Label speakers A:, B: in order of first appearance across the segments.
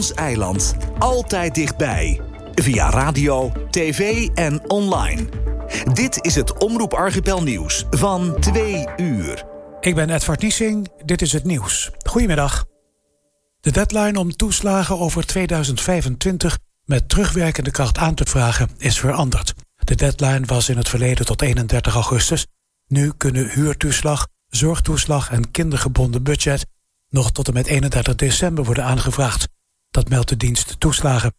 A: ons eiland. Altijd dichtbij. Via radio, tv en online. Dit is het Omroep Archipel nieuws van 2 uur.
B: Ik ben Edward Niesing, dit is het nieuws. Goedemiddag. De deadline om toeslagen over 2025 met terugwerkende kracht aan te vragen is veranderd. De deadline was in het verleden tot 31 augustus. Nu kunnen huurtoeslag, zorgtoeslag en kindergebonden budget nog tot en met 31 december worden aangevraagd. Dat meldt de dienst Toeslagen.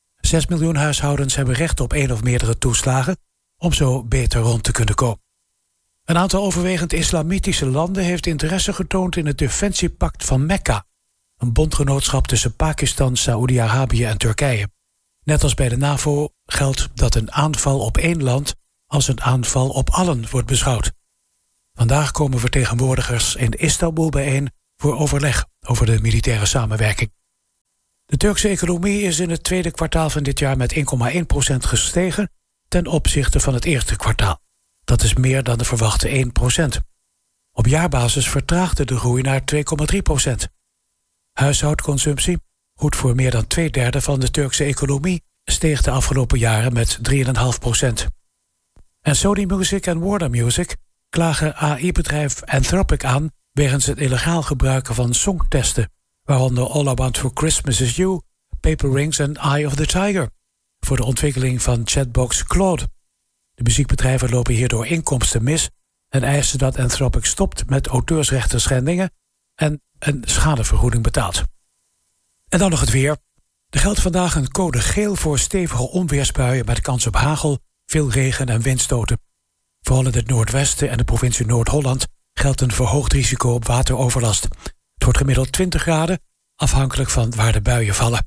B: 6 miljoen huishoudens hebben recht op 1 of meerdere toeslagen om zo beter rond te kunnen komen. Een aantal overwegend islamitische landen heeft interesse getoond in het defensiepact van Mekka, een bondgenootschap tussen Pakistan, Saoedi-Arabië en Turkije. Net als bij de NAVO geldt dat een aanval op 1 land als een aanval op allen wordt beschouwd. Vandaag komen vertegenwoordigers in Istanbul bijeen voor overleg over de militaire samenwerking. De Turkse economie is in het tweede kwartaal van dit jaar met 1,1% gestegen ten opzichte van het eerste kwartaal. Dat is meer dan de verwachte 1%. Op jaarbasis vertraagde de groei naar 2,3%. Huishoudconsumptie, goed voor meer dan 2/3 van de Turkse economie, steeg de afgelopen jaren met 3,5%. En Sony Music en Warner Music klagen AI-bedrijf Anthropic aan wegens het illegaal gebruiken van songtesten, waaronder All I Want For Christmas Is You, Paper Rings en Eye of the Tiger, voor de ontwikkeling van chatbox Claude. De muziekbedrijven lopen hierdoor inkomsten mis en eisen dat Anthropic stopt met auteursrechtenschendingen en een schadevergoeding betaalt. En dan nog het weer. Er geldt vandaag een code geel voor stevige onweersbuien met kans op hagel, veel regen en windstoten. Vooral in het noordwesten en de provincie Noord-Holland geldt een verhoogd risico op wateroverlast. Het wordt gemiddeld 20 graden, afhankelijk van waar de buien vallen.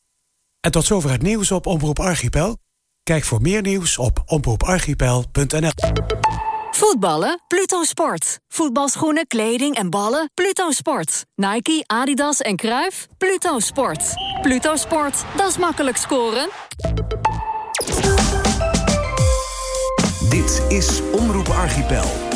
B: En tot zover het nieuws op Omroep Archipel. Kijk voor meer nieuws op omroeparchipel.nl.
C: Voetballen? Pluto Sport. Voetbalschoenen, kleding en ballen? Pluto Sport. Nike, Adidas en Cruijff? Pluto Sport. Pluto Sport, dat is makkelijk scoren.
A: Dit is Omroep Archipel.